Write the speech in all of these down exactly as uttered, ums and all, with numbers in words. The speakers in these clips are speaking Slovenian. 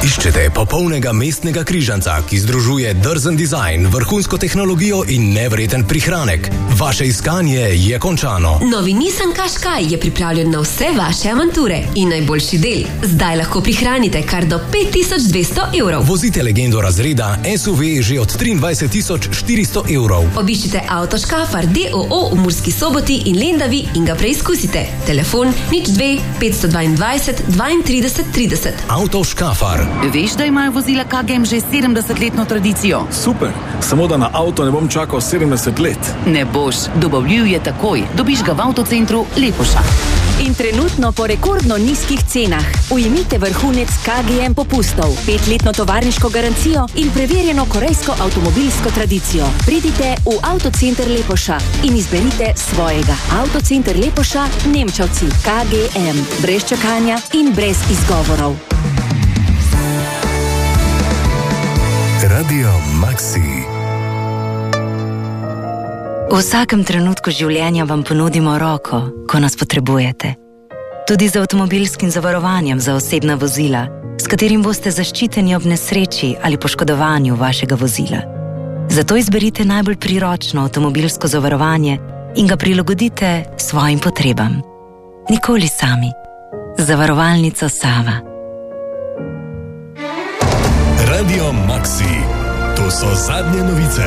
Iščete popolnega mestnega križanca, ki združuje drzen dizajn, vrhunsko tehnologijo in nevreten prihranek. Vaše iskanje je končano. Novi Nissan Qashqai je pripravljen na vse vaše avanture. In najboljši del, zdaj lahko prihranite kar do pet tisoč dvesto evrov. Vozite legendo razreda S U V že od triindvajset tisoč štiristo evrov. Obiščite Auto Škafar D O O v Murski Soboti in Lendavi in ga preizkusite. Telefon nič dve petsto dvaindvajset dvaintrideset trideset. Auto Škafar. Veš, da imajo vozila K G M že sedemdesetletno tradicijo? Super, samo da na avto ne bom čakal sedemdeset let. Ne boš, dobavljiv je takoj. Dobiš ga v avtocentru Lepoša. In trenutno po rekordno nizkih cenah. Ujemite vrhunec K G M popustov, petletno tovarniško garancijo in preverjeno korejsko avtomobilsko tradicijo. Pridite v avtocenter Lepoša in izberite svojega. Avtocenter Lepoša, Nemčevci, K G M. Brez čakanja in brez izgovorov. Radio Maxi. V vsakem trenutku življenja vam ponudimo roko, ko nas potrebujete. Tudi z avtomobilskim zavarovanjem za osebna vozila, s katerim boste zaščiteni ob nesreči ali poškodovanju vašega vozila. Zato izberite najbolj priročno avtomobilsko zavarovanje in ga prilagodite svojim potrebam. Nikoli sami. Zavarovalnica Sava. Radio Maxi. To so zadnje novice.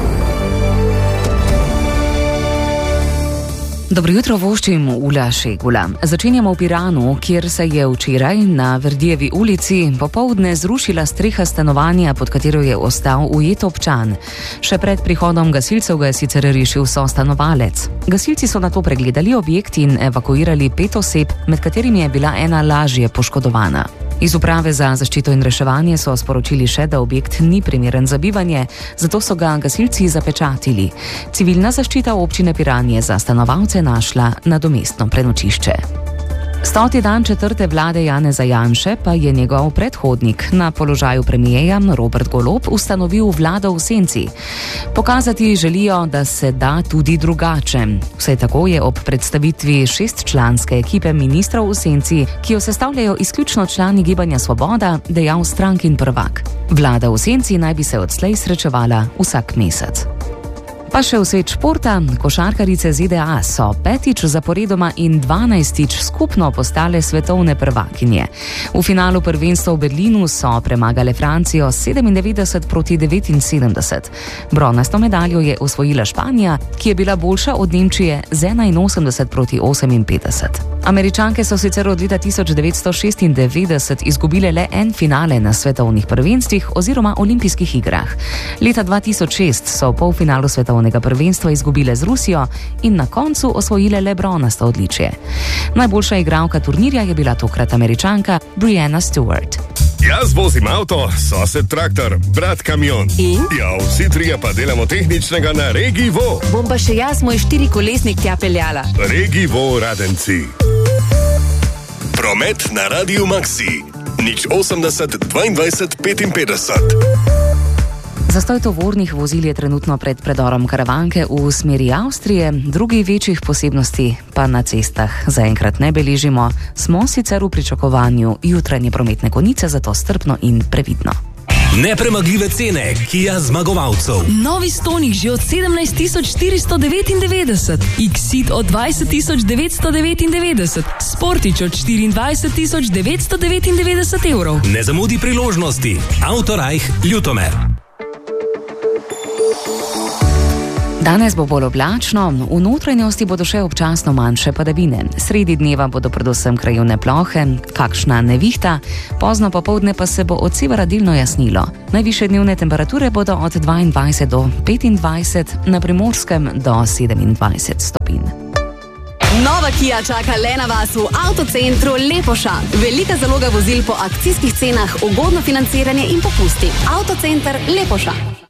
Dobro jutro voščim Ula Šegula. Začenjamo v Piranu, kjer se je včeraj na Verdijevi ulici popoldne zrušila streha stanovanja, pod katero je ostal ujet občan. Še pred prihodom gasilcev ga je sicer rešil sostanovalec. Gasilci so nato pregledali objekt in evakuirali pet oseb, med katerimi je bila ena lažje poškodovana. Iz uprave za zaščito in reševanje so sporočili še, da objekt ni primeren za bivanje, zato so ga gasilci zapečatili. Civilna zaščita občine Piran je za stanovalce našla nadomestno prenočišče. Stoti dan četrte vlade Janeza Janše pa je njegov predhodnik na položaju premijeja Robert Golob ustanovil vlado v senci. Pokazati želijo, da se da tudi drugače. Vse tako je ob predstavitvi šestčlanske ekipe ministrov v senci, ki jo sestavljajo izključno člani Gibanja Svoboda, dejal Strankin prvak. Vlada v senci naj bi se odslej srečevala vsak mesec. Pa še v svet športa, košarkarice Z D A so petič zaporedoma in dvanajstič skupno postale svetovne prvakinje. V finalu prvenstva v Berlinu so premagale Francijo sedemindevetdeset proti devetinsedemdeset. Bronasto medaljo je osvojila Španija, ki je bila boljša od Nemčije z enainosemdeset proti oseminpetdeset. Američanke so sicer od leta tisoč devetsto šestindevetdeset izgubile le en finale na svetovnih prvenstvih oziroma olimpijskih igrah. Leta dva tisoč šest so v polfinalu svetovnega prvenstva izgubile z Rusijo in na koncu osvojile le bronasto odličje. Najboljša igralka turnirja je bila tokrat Američanka Brianna Stewart. Jaz vozim avto, sosed traktor, brat kamion. In? Ja, vsi trije pa delamo tehničnega na Regi Vo. Bom pa še jaz moj štirikolesnik tja peljala. Regi Vo Radenci. Promet na Radio Maxi. nič osemdeset dvaindvajset petinpetdeset. Zastoj tovornih vozil je trenutno pred predorom Karavanke v smeri Avstrije, drugih večjih posebnosti pa na cestah zaenkrat ne beležimo. Smo sicer v pričakovanju jutranje prometne konice, zato strpno in previdno. Nepremagljive cene Kia zmagovalcev. Novi Stonic že od sedemnajst tisoč štiristo devetindevetdeset, Exit od dvajset tisoč devetsto devetindevetdeset, Sportič od štiriindvajset tisoč devetsto devetindevetdeset evrov. Ne zamudi priložnosti. Autorajh Ljutomer. Danes bo bolj oblačno, v notranjosti bodo še občasno manjše padavine. Sredi dneva bodo predvsem krajevne plohe, kakšna nevihta, pozno popoldne pa se bo od severa delno jasnilo. Najvišje dnevne temperature bodo od dvaindvajset do petindvajset, na Primorskem do sedemindvajset stopinj. Nova Kia čaka le na vas v avtocentru Lepoša. Velika zaloga vozil po akcijskih cenah, ugodno financiranje in popusti. Avtocenter Lepoša.